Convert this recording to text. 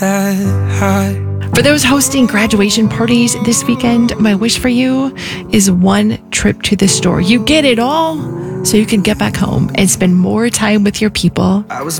that high. For those hosting graduation parties this weekend, my wish for you is one trip to the store. You get it all so you can get back home and spend more time with your people. I was